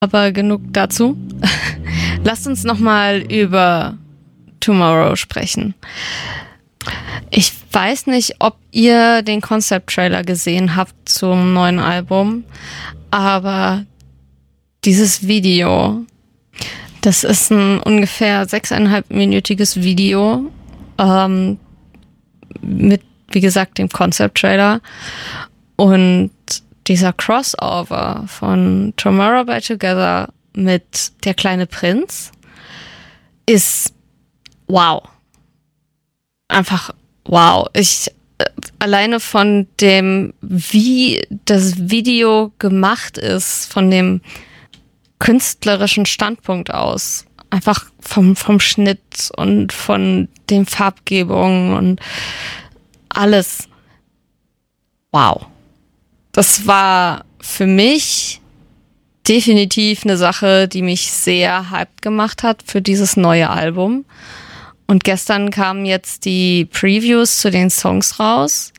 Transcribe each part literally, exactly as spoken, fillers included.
Aber genug dazu. Lasst uns nochmal über Tomorrow sprechen. Ich weiß nicht, ob ihr den Concept-Trailer gesehen habt zum neuen Album, aber dieses Video, das ist ein ungefähr sechseinhalbminütiges Video ähm, mit, wie gesagt, dem Concept-Trailer und dieser Crossover von Tomorrow by Together mit Der kleine Prinz ist wow. Einfach wow. Ich äh, alleine von dem, wie das Video gemacht ist, von dem künstlerischen Standpunkt aus, einfach vom, vom Schnitt und von den Farbgebungen und alles. Wow. Das war für mich definitiv eine Sache, die mich sehr hyped gemacht hat für dieses neue Album. Und gestern kamen jetzt die Previews zu den Songs raus.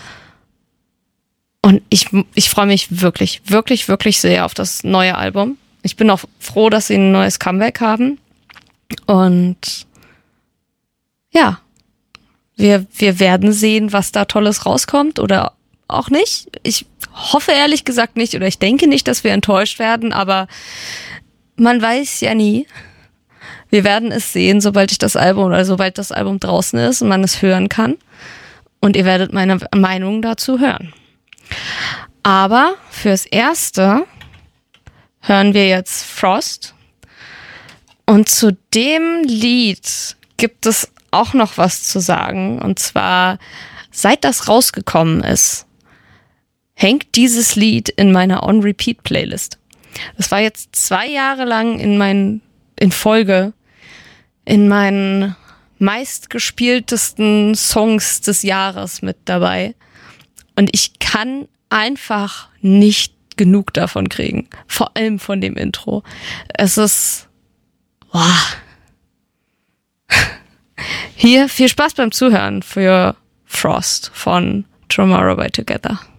Und ich, ich freue mich wirklich, wirklich, wirklich sehr auf das neue Album. Ich bin auch froh, dass sie ein neues Comeback haben. Und ja, wir, wir werden sehen, was da Tolles rauskommt oder auch nicht. Ich hoffe ehrlich gesagt nicht oder ich denke nicht, dass wir enttäuscht werden, aber man weiß ja nie. Wir werden es sehen, sobald ich das Album oder sobald das Album draußen ist und man es hören kann. Und ihr werdet meine Meinung dazu hören. Aber fürs Erste hören wir jetzt Frost. Und zu dem Lied gibt es auch noch was zu sagen. Und zwar, seit das rausgekommen ist, hängt dieses Lied in meiner On-Repeat-Playlist. Das war jetzt zwei Jahre lang in meinen, in Folge, in meinen meistgespieltesten Songs des Jahres mit dabei. Und ich kann einfach nicht genug davon kriegen. Vor allem von dem Intro. Es ist, wow. Hier viel Spaß beim Zuhören für Frost von Tomorrow by Together.